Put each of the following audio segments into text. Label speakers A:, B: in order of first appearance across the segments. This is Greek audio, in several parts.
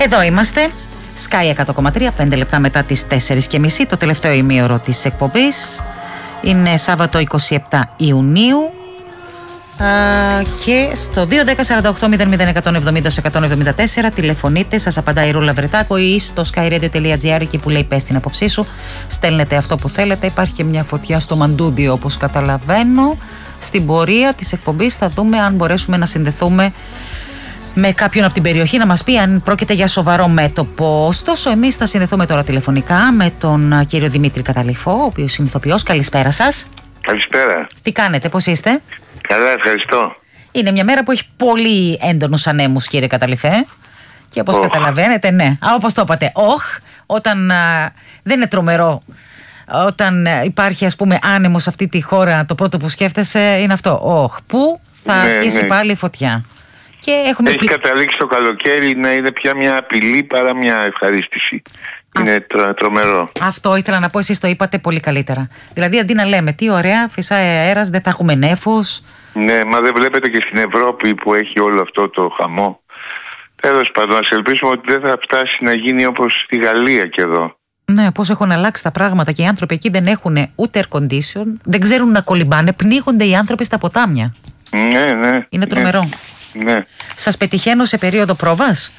A: Εδώ είμαστε. Sky 100,3, 5 λεπτά μετά τις 4:30, το τελευταίο ημίωρο της εκπομπής. Είναι Σάββατο 27 Ιουνίου και στο 210-48-00170-174 τηλεφωνείτε, σας απαντάει η Ρούλα Βρετάκο, ή στο skyradio.gr, εκεί που λέει πες την απόψή σου, στέλνετε αυτό που θέλετε. Υπάρχει και μια φωτιά στο μαντούντιο, όπως καταλαβαίνω. Στην πορεία της εκπομπής θα δούμε αν μπορέσουμε να συνδεθούμε με κάποιον από την περιοχή να μας πει αν πρόκειται για σοβαρό μέτωπο. Ωστόσο, εμείς θα συνδεθούμε τώρα τηλεφωνικά με τον κύριο Δημήτρη Καταληφό, ο οποίος είναι ηθοποιός. Καλησπέρα σας.
B: Καλησπέρα.
A: Τι κάνετε, πώς είστε?
B: Καλά, ευχαριστώ.
A: Είναι μια μέρα που έχει πολύ έντονους ανέμους, κύριε Καταληφέ. Και όπως καταλαβαίνετε, ναι, όπως το είπατε, όταν δεν είναι τρομερό. Όταν υπάρχει, ας πούμε, άνεμος σε αυτή τη χώρα, το πρώτο που σκέφτεσαι είναι αυτό. Πού θα αρχίσει πάλι η φωτιά. Και έχει
B: καταλήξει το καλοκαίρι να είναι πια μια απειλή παρά μια ευχαρίστηση. Είναι τρομερό.
A: Αυτό ήθελα να πω, εσείς το είπατε πολύ καλύτερα. Δηλαδή, αντί να λέμε τι ωραία, φυσάει αέρας, δεν θα έχουμε νέφος.
B: Ναι, μα δεν βλέπετε και στην Ευρώπη που έχει όλο αυτό το χαμό. Τέλος πάντων, ας ελπίσουμε ότι δεν θα φτάσει να γίνει όπως στη Γαλλία και εδώ.
A: Ναι, πώς έχουν αλλάξει τα πράγματα και οι άνθρωποι εκεί δεν έχουν ούτε air condition, δεν ξέρουν να κολυμπάνε, πνίγονται οι άνθρωποι στα ποτάμια.
B: Ναι.
A: Είναι τρομερό.
B: Ναι.
A: Σας πετυχαίνω σε περίοδο πρόβας?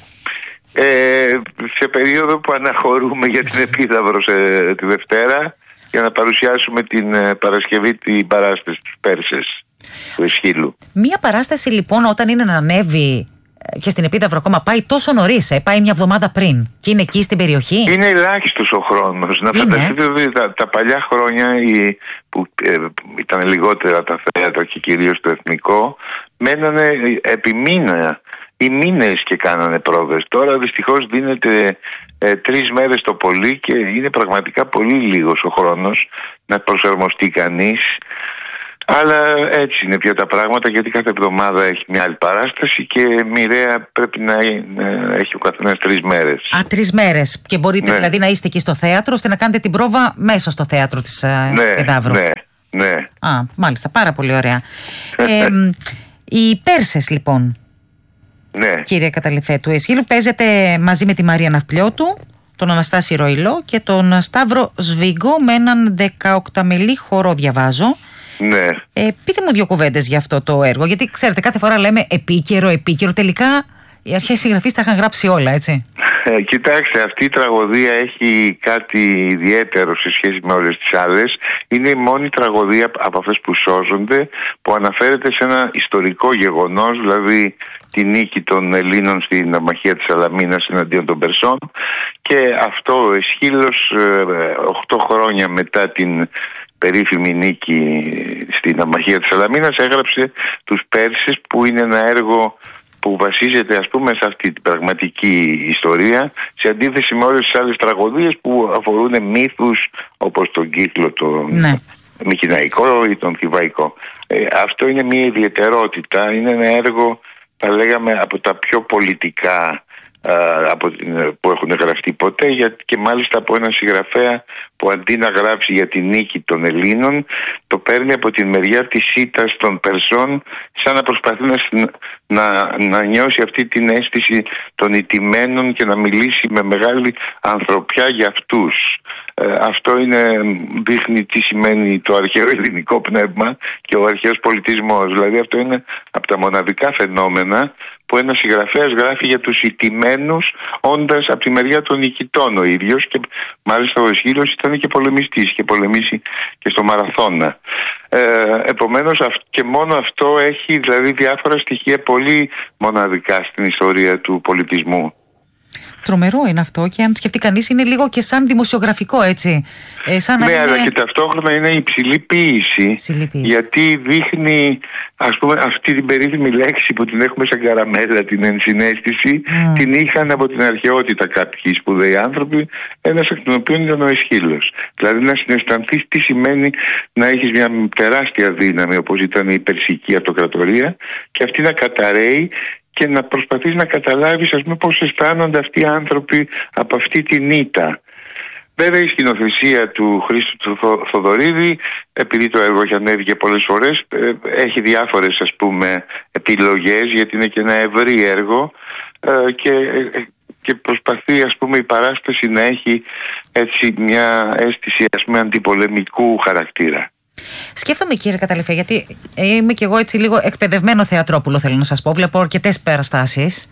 B: Σε περίοδο που αναχωρούμε για την Επίδαυρο τη Δευτέρα, για να παρουσιάσουμε την Παρασκευή την παράσταση της Πέρσες του Εσχύλου.
A: Μία παράσταση λοιπόν, όταν είναι να ανέβει και στην Επίδαυρο ακόμα, πάει τόσο νωρίς, πάει μια εβδομάδα πριν και είναι εκεί στην περιοχή.
B: Είναι ελάχιστος ο χρόνος. Να φανταστείτε ότι τα παλιά χρόνια που ήταν λιγότερα τα θέατρα και κυρίως το εθνικό, μένανε επί μήνα ή μήνες και κάνανε πρόβες. Τώρα δυστυχώς δίνεται 3 μέρες το πολύ και είναι πραγματικά πολύ λίγος ο χρόνος να προσαρμοστεί κανείς. Αλλά έτσι είναι πια τα πράγματα, γιατί κάθε εβδομάδα έχει μια άλλη παράσταση και μοιραία πρέπει να έχει ο καθένας 3 μέρες.
A: 3 μέρες. Και μπορείτε δηλαδή να είστε εκεί στο θέατρο ώστε να κάνετε την πρόβα μέσα στο θέατρο της Επίδαυρου.
B: Ναι.
A: Μάλιστα, πάρα πολύ ωραία. Οι Πέρσες λοιπόν, κύριε Καταληφέ, του Εσχύλου, παίζετε μαζί με τη Μαρία Ναυπλιώτου, τον Αναστάση Ροϊλό και τον Σταύρο Σβίγκο με έναν 18μελή χορό, διαβάζω.
B: Ναι.
A: Πείτε μου 2 κουβέντες για αυτό το έργο, γιατί ξέρετε κάθε φορά λέμε επίκαιρο, τελικά οι αρχαίοι συγγραφείς τα είχαν γράψει όλα, έτσι.
B: Κοιτάξτε, αυτή η τραγωδία έχει κάτι ιδιαίτερο σε σχέση με όλες τις άλλες. Είναι η μόνη τραγωδία από αυτές που σώζονται που αναφέρεται σε ένα ιστορικό γεγονός, δηλαδή τη νίκη των Ελλήνων στην Ναυμαχία της Σαλαμίνας εναντίον των Περσών, και αυτό ο Εσχύλος 8 χρόνια μετά την περίφημη νίκη στην Ναυμαχία της Σαλαμίνας έγραψε τους Πέρσες, που είναι ένα έργο που βασίζεται, ας πούμε, σε αυτή την πραγματική ιστορία, σε αντίθεση με όλες τις άλλες τραγωδίες που αφορούν μύθους όπως τον κύκλο τον Μικηναϊκό ή τον Θηβαϊκό. Αυτό είναι μια ιδιαιτερότητα, είναι ένα έργο, θα λέγαμε, από τα πιο πολιτικά που έχουν γραφτεί ποτέ, και μάλιστα από έναν συγγραφέα που αντί να γράψει για τη νίκη των Ελλήνων, το παίρνει από τη μεριά της ήττας των Περσών, σαν να προσπαθεί να νιώσει αυτή την αίσθηση των ηττημένων και να μιλήσει με μεγάλη ανθρωπιά για αυτούς. Αυτό δείχνει τι σημαίνει το αρχαίο ελληνικό πνεύμα και ο αρχαίος πολιτισμός. Δηλαδή αυτό είναι από τα μοναδικά φαινόμενα που ένας συγγραφέας γράφει για τους ηττημένους, όντας από τη μεριά των νικητών ο ίδιος, και μάλιστα ο Εσχύλος ήταν και πολεμιστής, και πολεμήσει και στο Μαραθώνα. Επομένως και μόνο αυτό έχει δηλαδή διάφορα στοιχεία πολύ μοναδικά στην ιστορία του πολιτισμού.
A: Τρομερό είναι αυτό, και αν σκεφτεί κανείς είναι λίγο και σαν δημοσιογραφικό, έτσι.
B: Ναι, αλλά και ταυτόχρονα είναι υψηλή ποίηση, γιατί δείχνει, ας πούμε, αυτή την περίφημη λέξη που την έχουμε σαν καραμέλα, την ενσυναίσθηση, την είχαν από την αρχαιότητα κάποιοι σπουδαίοι άνθρωποι, ένας εκ των οποίων ήταν ο Εσχύλος. Δηλαδή να συναισθανθείς τι σημαίνει να έχεις μια τεράστια δύναμη όπως ήταν η Περσική Αυτοκρατορία, και αυτή να καταρρέει και να προσπαθείς να καταλάβεις, ας πούμε, πώς αισθάνονται αυτοί οι άνθρωποι από αυτή την ήττα. Βέβαια η σκηνοθεσία του Χρήστου του Θοδωρίδη, επειδή το έργο έχει ανέβει και πολλές φορές, έχει διάφορες, ας πούμε, επιλογές, γιατί είναι και ένα ευρύ έργο, και και προσπαθεί, ας πούμε, η παράσταση να έχει έτσι μια αίσθηση, ας πούμε, αντιπολεμικού χαρακτήρα.
A: Σκέφτομαι, κύριε Καταληφέ, γιατί είμαι κι εγώ έτσι λίγο εκπαιδευμένο θεατρόπουλο, θέλω να σας πω. Βλέπω αρκετές παραστάσεις.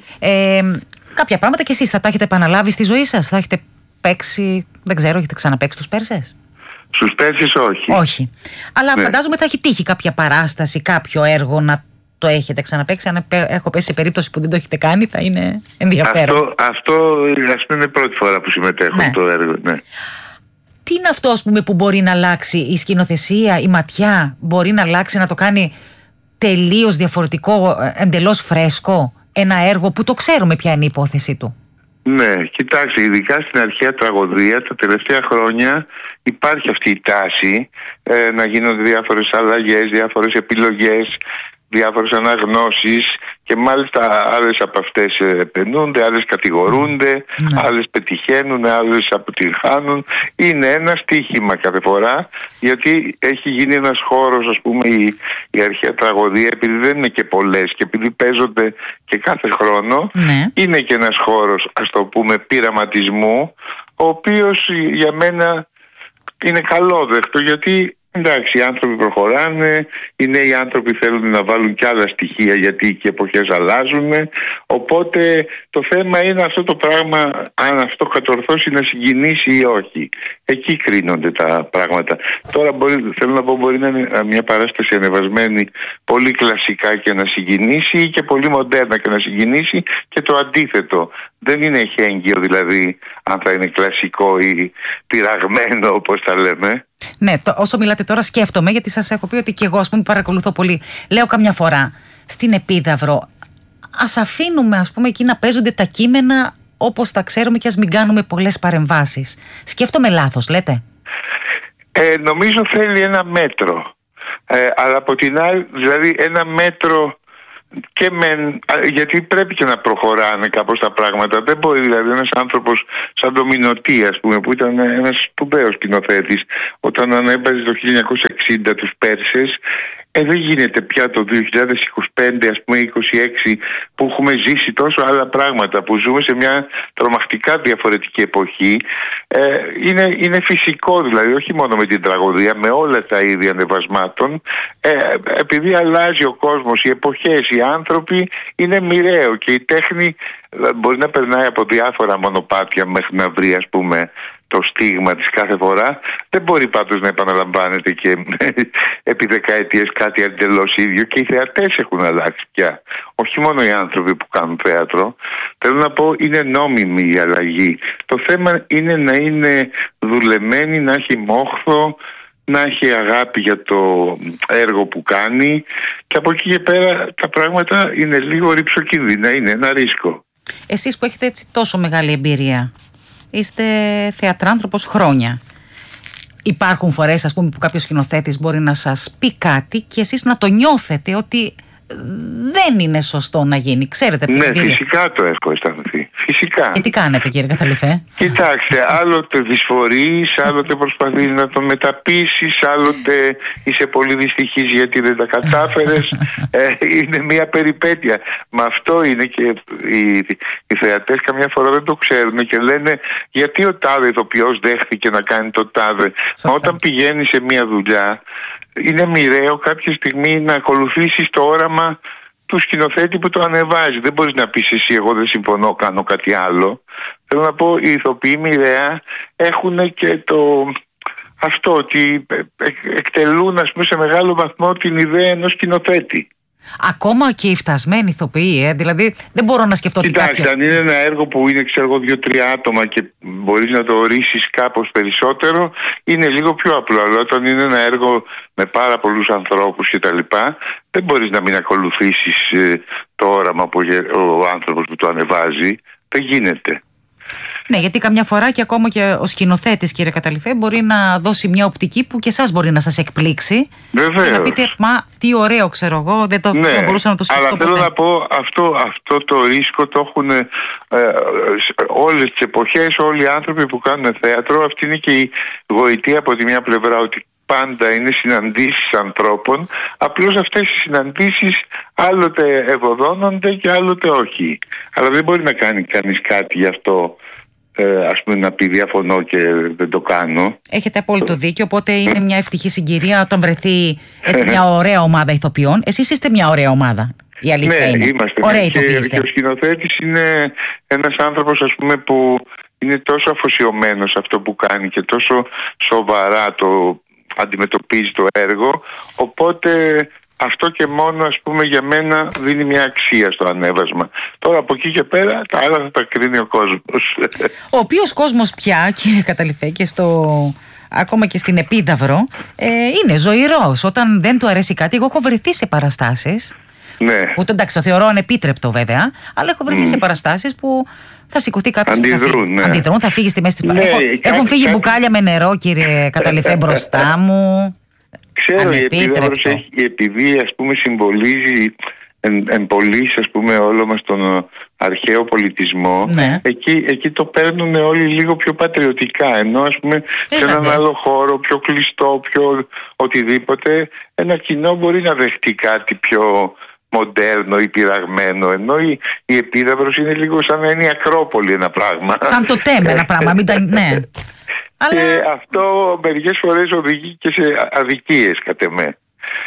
A: Κάποια πράγματα κι εσείς θα τα έχετε επαναλάβει στη ζωή σας? Θα έχετε παίξει, δεν ξέρω, έχετε ξαναπαίξει τους Πέρσες?
B: Στους Πέρσες όχι.
A: Όχι. Αλλά φαντάζομαι θα έχει τύχει κάποια παράσταση, κάποιο έργο να το έχετε ξαναπαίξει. Αν έχω πέσει σε περίπτωση που δεν το έχετε κάνει, θα είναι ενδιαφέρον.
B: Αυτό ας πούμε είναι πρώτη φορά που συμμετέχω στο έργο. Ναι.
A: Τι είναι αυτό, ας πούμε, που μπορεί να αλλάξει? Η σκηνοθεσία, η ματιά μπορεί να αλλάξει, να το κάνει τελείως διαφορετικό, εντελώς φρέσκο, ένα έργο που το ξέρουμε ποια είναι η υπόθεσή του?
B: Ναι, κοιτάξτε, ειδικά στην αρχαία τραγωδία τα τελευταία χρόνια υπάρχει αυτή η τάση να γίνονται διάφορες αλλαγές, διάφορες επιλογές, διάφορες αναγνώσεις, και μάλιστα άλλες από αυτές επενούνται, άλλες κατηγορούνται, άλλες πετυχαίνουν, άλλες αποτυγχάνουν. Είναι ένα στοίχημα κάθε φορά, γιατί έχει γίνει ένας χώρος, ας πούμε, η αρχαία τραγωδία, επειδή δεν είναι και πολλές και επειδή παίζονται και κάθε χρόνο, είναι και ένας χώρος, ας το πούμε, πειραματισμού, ο οποίος για μένα είναι καλόδεκτο, γιατί εντάξει, οι άνθρωποι προχωράνε, οι νέοι άνθρωποι θέλουν να βάλουν και άλλα στοιχεία, γιατί και οι εποχές αλλάζουν. Οπότε το θέμα είναι αυτό το πράγμα, αν αυτό κατορθώσει να συγκινήσει ή όχι. Εκεί κρίνονται τα πράγματα. Τώρα θέλω να πω, μπορεί να είναι μια παράσταση ανεβασμένη πολύ κλασικά και να συγκινήσει, ή και πολύ μοντέρνα και να συγκινήσει, και το αντίθετο. Δεν είναι εχέγγυο δηλαδή αν θα είναι κλασικό ή πειραγμένο, όπως τα λέμε.
A: Ναι, όσο μιλάτε τώρα σκέφτομαι, γιατί σας έχω πει ότι και εγώ, ας πούμε, παρακολουθώ πολύ. Λέω καμιά φορά στην Επίδαυρο, ας αφήνουμε, ας πούμε, εκεί να παίζονται τα κείμενα όπως τα ξέρουμε και ας μην κάνουμε πολλές παρεμβάσεις. Σκέφτομαι λάθος, λέτε?
B: Νομίζω θέλει ένα μέτρο. Αλλά από την άλλη, δηλαδή ένα μέτρο και γιατί πρέπει και να προχωράνε κάπως τα πράγματα. Δεν μπορεί δηλαδή ένας άνθρωπος σαν το Μινωτή, ας πούμε, που ήταν ένας σπουδαίος σκηνοθέτης, όταν ανέβαζε το 1960 τους Πέρσες, δεν γίνεται πια το 2025, ας πούμε 26, που έχουμε ζήσει τόσο άλλα πράγματα, που ζούμε σε μια τρομακτικά διαφορετική εποχή. Είναι φυσικό δηλαδή, όχι μόνο με την τραγωδία, με όλα τα είδη ανεβασμάτων, επειδή αλλάζει ο κόσμος, οι εποχές, οι άνθρωποι, είναι μοιραίο, και η τέχνη μπορεί να περνάει από διάφορα μονοπάτια μέχρι να βρει, ας πούμε, το στίγμα της κάθε φορά. Δεν μπορεί πάντως να επαναλαμβάνεται και επί δεκαετίες κάτι εντελώς ίδιο, και οι θεατές έχουν αλλάξει πια. Όχι μόνο οι άνθρωποι που κάνουν θέατρο. Θέλω να πω, είναι νόμιμη η αλλαγή. Το θέμα είναι να είναι δουλεμένη, να έχει μόχθο, να έχει αγάπη για το έργο που κάνει, και από εκεί και πέρα τα πράγματα είναι λίγο ρυψοκίνδυνα, είναι ένα ρίσκο.
A: Εσείς που έχετε έτσι τόσο μεγάλη εμπειρία, είστε θεατράνθρωπος χρόνια. Υπάρχουν φορές, ας πούμε, που κάποιος σκηνοθέτης μπορεί να σας πει κάτι και εσείς να το νιώθετε ότι δεν είναι σωστό να γίνει. Ξέρετε ποια εμπειρία?
B: Φυσικά το έχω αισθανθεί. Φυσικά.
A: Και τι κάνετε, κύριε Καταληφέ?
B: Κοιτάξτε, άλλοτε δυσφορείς, άλλοτε προσπαθείς να το μεταπίσεις, άλλοτε είσαι πολύ δυστυχής γιατί δεν τα κατάφερες. Είναι μια περιπέτεια. Μα αυτό είναι, και οι θεατές καμιά φορά δεν το ξέρουν και λένε, γιατί ο τάδε ηθοποιός δέχτηκε να κάνει το τάδε. Μα όταν πηγαίνεις σε μια δουλειά, είναι μοιραίο κάποια στιγμή να ακολουθήσεις το όραμα του σκηνοθέτη που το ανεβάζει. Δεν μπορείς να πεις εσύ, εγώ δεν συμφωνώ, κάνω κάτι άλλο. Θέλω να πω, οι ηθοποιοί μοιραία έχουν και αυτό, ότι εκτελούν, ας πούμε, σε μεγάλο βαθμό την ιδέα ενός σκηνοθέτη.
A: Ακόμα και οι φτασμένοι ηθοποιοί, δηλαδή δεν μπορώ να σκεφτώ.
B: Κοιτάξτε, αν είναι ένα έργο που είναι, ξέρω, 2-3 άτομα και μπορείς να το ορίσεις κάπως περισσότερο, είναι λίγο πιο απλό. Αλλά όταν είναι ένα έργο με πάρα πολλούς ανθρώπους κτλ., δεν μπορείς να μην ακολουθήσεις το όραμα που ο άνθρωπος που το ανεβάζει. Δεν γίνεται.
A: Ναι, γιατί καμιά φορά και ακόμα και ο σκηνοθέτης, κύριε Καταληφέ, μπορεί να δώσει μια οπτική που και εσάς μπορεί να σας εκπλήξει.
B: Βεβαίως.
A: Και να πείτε, μα τι ωραίο, ξέρω εγώ, δεν μπορούσα να το σκεφτώ.
B: Αλλά θέλω να πω, αυτό το ρίσκο το έχουν όλες τις εποχές, όλοι οι άνθρωποι που κάνουν θέατρο. Αυτή είναι και η γοητεία από τη μια πλευρά, ότι πάντα είναι συναντήσεις ανθρώπων, απλώς αυτές οι συναντήσεις άλλοτε ευωδώνονται και άλλοτε όχι. Αλλά δεν μπορεί να κάνει κανείς κάτι γι' αυτό, ας πούμε, να πει διαφωνώ και δεν το κάνω.
A: Έχετε απόλυτο δίκιο, οπότε είναι μια ευτυχή συγκυρία όταν βρεθεί έτσι μια ωραία ομάδα ηθοποιών. Εσείς είστε μια ωραία ομάδα. Η αλήθεια είναι.
B: Είμαστε.
A: Ωραία
B: και ο σκηνοθέτης είναι ένας άνθρωπος, ας πούμε, που είναι τόσο αφοσιωμένος σε αυτό που κάνει και τόσο σοβαρά το αντιμετωπίζει το έργο, οπότε αυτό και μόνο, ας πούμε, για μένα δίνει μια αξία στο ανέβασμα. Τώρα από εκεί και πέρα τα άλλα θα τα κρίνει ο κόσμος. Ο
A: οποίος κόσμος πια, κύριε Καταληφέ, και ακόμα και στην Επίδαυρο, είναι ζωηρός. Όταν δεν του αρέσει κάτι, εγώ έχω βρεθεί σε παραστάσεις.
B: Ναι.
A: Που εντάξει, το θεωρώ ανεπίτρεπτο βέβαια, αλλά έχω βρεθεί σε παραστάσεις που θα σηκωθεί κάποιος. Αντιδρούν, θα φύγει στη μέση της παράστασης. Έχουν φύγει μπουκάλια με νερό, κύριε Καταληφέ, μπροστά μου.
B: Ξέρω, επειδή, ας πούμε, συμβολίζει εμπολής, ας πούμε, όλο μας τον αρχαίο πολιτισμό, ναι. Εκεί το παίρνουν όλοι λίγο πιο πατριωτικά, ενώ, ας πούμε, σε έναν άλλο χώρο πιο κλειστό, πιο οτιδήποτε, ένα κοινό μπορεί να δεχτεί κάτι πιο μοντέρνο ή πειραγμένο, ενώ η Επίδαυρος είναι λίγο σαν να είναι η Ακρόπολη ένα πράγμα.
A: Σαν το Τέμ ένα πράγμα, ναι.
B: Αλλά... Και αυτό μερικές φορές οδηγεί και σε αδικίες, κατ' εμέ.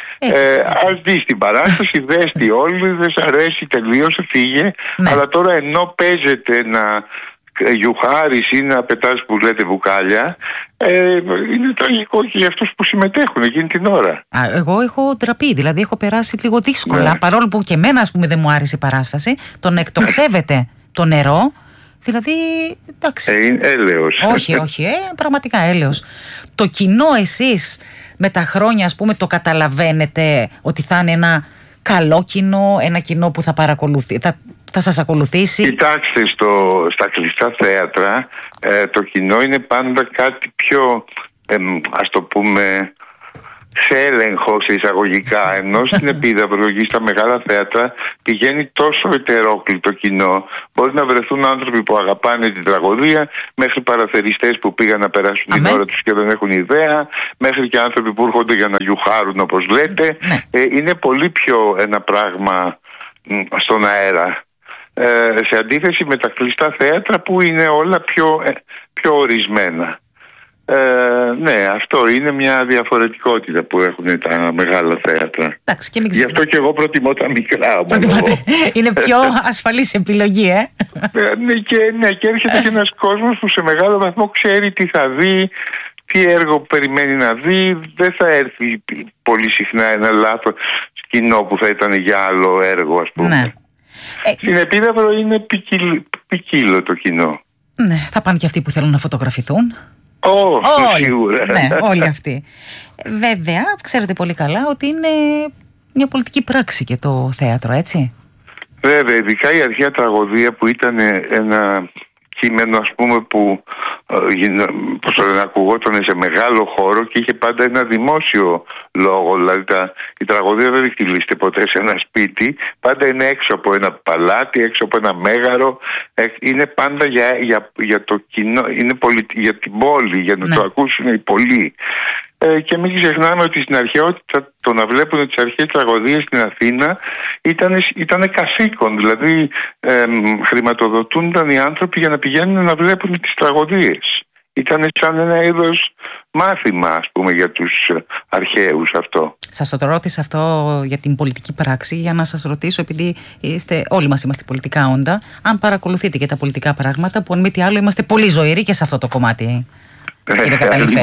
B: Ας δεις την παράσταση, δες τη όλη, δεν σ' αρέσει, τελείωσε, φύγε. Ναι. Αλλά τώρα ενώ παίζεται να γιουχάρεις ή να πετάς, που λέτε, βουκάλια, είναι τραγικό και για αυτούς που συμμετέχουν εκείνη την ώρα.
A: Εγώ έχω ντραπεί, δηλαδή έχω περάσει λίγο δύσκολα, ναι. Παρόλο που και εμένα, ας πούμε, δεν μου άρεσε η παράσταση, τον εκτοξεύεται το νερό. Δηλαδή, εντάξει.
B: Έλεος.
A: Όχι, πραγματικά έλεος. Το κοινό, εσείς με τα χρόνια, ας πούμε, το καταλαβαίνετε ότι θα είναι ένα καλό κοινό, ένα κοινό που θα παρακολουθεί, θα σας ακολουθήσει?
B: Κοιτάξτε, στα κλειστά θέατρα το κοινό είναι πάντα κάτι πιο, ας το πούμε, σε έλεγχο, σε εισαγωγικά, ενώ στην Επίδαυρο ή στα μεγάλα θέατρα πηγαίνει τόσο ετερόκλητο κοινό. Μπορεί να βρεθούν άνθρωποι που αγαπάνε την τραγωδία, μέχρι παραθεριστές που πήγαν να περάσουν την ώρα τους και δεν έχουν ιδέα, μέχρι και άνθρωποι που έρχονται για να γιουχάρουν, όπως λέτε. Είναι πολύ πιο ένα πράγμα στον αέρα, σε αντίθεση με τα κλειστά θέατρα που είναι όλα πιο ορισμένα. Ναι, αυτό είναι μια διαφορετικότητα που έχουν τα μεγάλα θέατρα.
A: Εντάξει, και
B: γι' αυτό και εγώ προτιμώ τα μικρά.
A: Είναι πιο ασφαλής επιλογή,
B: Ναι, και έρχεται και ένας κόσμος που σε μεγάλο βαθμό ξέρει τι θα δει, τι έργο περιμένει να δει. Δεν θα έρθει πολύ συχνά ένα λάθος κοινό που θα ήταν για άλλο έργο, ας πούμε. Ναι. Στην Επίδαυρο είναι ποικίλο το κοινό.
A: Ναι, θα πάνε και αυτοί που θέλουν να φωτογραφηθούν.
B: Σίγουρα.
A: Ναι, όλοι αυτοί. Βέβαια, ξέρετε πολύ καλά ότι είναι μια πολιτική πράξη και το θέατρο, έτσι.
B: Βέβαια, ειδικά η αρχαία τραγωδία που ήταν ένα κείμενο, ας πούμε, που ακουγόταν σε μεγάλο χώρο και είχε πάντα ένα δημόσιο λόγο. Δηλαδή η τραγωδία δεν εκτιλήσεται ποτέ σε ένα σπίτι, πάντα είναι έξω από ένα παλάτι, έξω από ένα μέγαρο. Είναι πάντα για το κοινό, είναι για την πόλη, για να το ακούσουν οι πολλοί. Και μην ξεχνάμε ότι στην αρχαιότητα το να βλέπουν τις αρχαίες τραγωδίες στην Αθήνα ήταν καθήκον. Δηλαδή χρηματοδοτούνταν οι άνθρωποι για να πηγαίνουν να βλέπουν τις τραγωδίες. Ήταν σαν ένα είδος μάθημα, ας πούμε, για τους αρχαίους αυτό.
A: Σας το ρώτησα αυτό για την πολιτική πράξη, για να σας ρωτήσω, επειδή όλοι μας είμαστε πολιτικά όντα, αν παρακολουθείτε και τα πολιτικά πράγματα, που αν μη τι άλλο είμαστε πολύ ζωηροί και σε αυτό το κομμάτι. Κύριε Καταληφέ.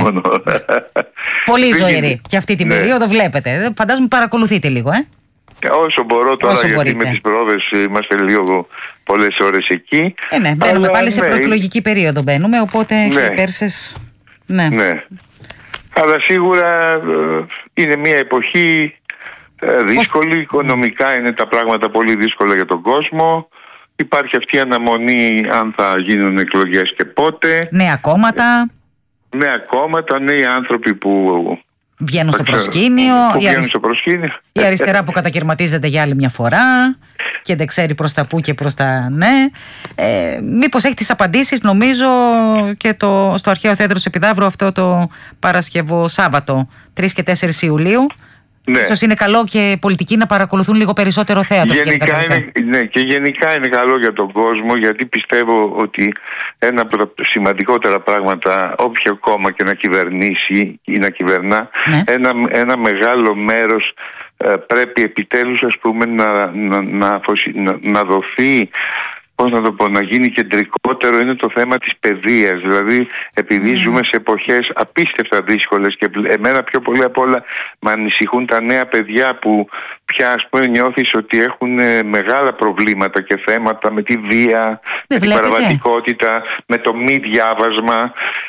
A: Πολύ ζωηρή και αυτή την περίοδο, βλέπετε. Φαντάζομαι παρακολουθείτε λίγο,
B: Όσο μπορώ τώρα, γιατί με τις πρόβες είμαστε λίγο πολλές ώρες εκεί.
A: Ναι, μπαίνουμε πάλι σε προεκλογική περίοδο, οπότε και οι Πέρσες. Ναι.
B: Αλλά σίγουρα είναι μια εποχή δύσκολη. Οικονομικά είναι τα πράγματα πολύ δύσκολα για τον κόσμο. Υπάρχει αυτή η αναμονή αν θα γίνουν εκλογές και πότε.
A: Νέα κόμματα,
B: νέοι άνθρωποι που
A: βγαίνουν στο προσκήνιο. Η αριστερά που κατακαιρματίζεται για άλλη μια φορά και δεν ξέρει προς τα πού και προς τα ναι. Μήπως έχει τις απαντήσεις, νομίζω, και στο Αρχαίο Θέατρο της Επιδαύρου αυτό το Παρασκευό Σάββατο 3 και 4 Ιουλίου. Ναι. Ίσως είναι καλό και πολιτικοί να παρακολουθούν λίγο περισσότερο θέατρο.
B: Γενικά είναι καλό για τον κόσμο, γιατί πιστεύω ότι ένα από τα σημαντικότερα πράγματα, όποιο κόμμα και να κυβερνήσει ή να κυβερνά, ναι, ένα μεγάλο μέρος πρέπει επιτέλους, ας πούμε, να δοθεί, πώς να το πω, να γίνει κεντρικότερο, είναι το θέμα της παιδείας. Δηλαδή, επειδή ζούμε σε εποχές απίστευτα δύσκολες και εμένα πιο πολύ απ' όλα με ανησυχούν τα νέα παιδιά που πια, ας πούμε, νιώθεις ότι έχουν μεγάλα προβλήματα και θέματα με τη βία, με την παραβατικότητα, με το μη διάβασμα.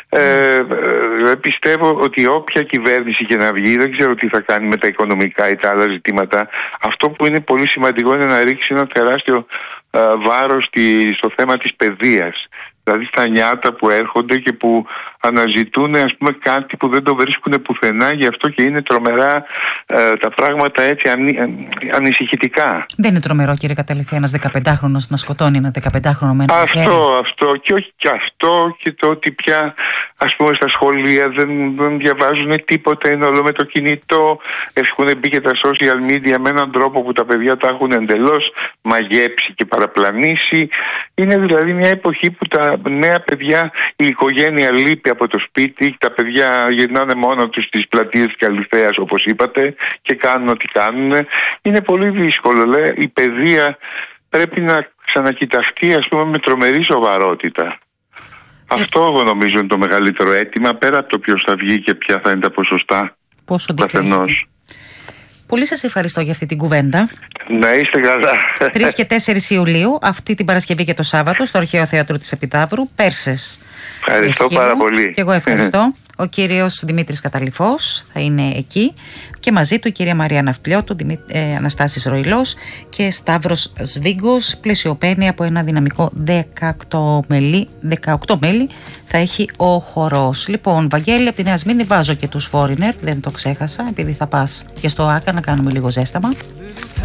B: Πιστεύω ότι όποια κυβέρνηση και να βγει, δεν ξέρω τι θα κάνει με τα οικονομικά ή τα άλλα ζητήματα. Αυτό που είναι πολύ σημαντικό είναι να ρίξει ένα τεράστιο βάρος στο θέμα της παιδείας. Δηλαδή στα νιάτα που έρχονται και που αναζητούν, ας πούμε, κάτι που δεν το βρίσκουν πουθενά, γι' αυτό και είναι τρομερά τα πράγματα έτσι ανησυχητικά.
A: Δεν είναι τρομερό, κύριε Καταληφή, ένας 15χρονος να σκοτώνει ένα 15χρονο με ένα χέρι?
B: Αυτό και όχι και αυτό, και το ότι πια, ας πούμε, στα σχολεία δεν διαβάζουν τίποτα, είναι όλο με το κινητό, έχουν μπει και τα social media με έναν τρόπο που τα παιδιά τα έχουν εντελώς μαγέψει και παραπλανήσει. Είναι δηλαδή μια εποχή που τα νέα παιδιά, η οικογένεια λείπει από το σπίτι, τα παιδιά γυρνάνε μόνο τους στις πλατείες της Καλυθέας, όπως είπατε, και κάνουν ό,τι κάνουν. Είναι πολύ δύσκολο. Η παιδεία πρέπει να ξανακοιταχτεί, ας πούμε, με τρομερή σοβαρότητα. Αυτό εγώ νομίζω είναι το μεγαλύτερο αίτημα, πέρα από το ποιος θα βγει και ποια θα είναι τα ποσοστά καθενός.
A: Πολύ σας ευχαριστώ για αυτή την κουβέντα.
B: Να είστε καλά.
A: 3 και 4 Ιουλίου, αυτή την Παρασκευή και το Σάββατο, στο Αρχαίο Θέατρο της Επιδαύρου, Πέρσες.
B: Ευχαριστώ πάρα πολύ.
A: Και εγώ ευχαριστώ. Ο κύριος Δημήτρης Καταληφός θα είναι εκεί και μαζί του η κυρία Μαρία Ναυπλιώτου, Αναστάσης Ροϊλός και Σταύρος Σβίγκος. Πλαισιωμένη από ένα δυναμικό 18 μέλη θα έχει ο χορός. Λοιπόν, Βαγγέλη, από τη Νέα Σμύρνη βάζω και τους Foreigner, δεν το ξέχασα, επειδή θα πας και στο ΆΚΑ να κάνουμε λίγο ζέσταμα.